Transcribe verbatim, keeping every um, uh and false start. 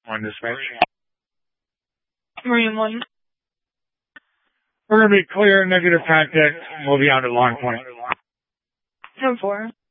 One dispatch. Marine one. We're going to be clear, negative contact. We'll be out at Long Point. ten four.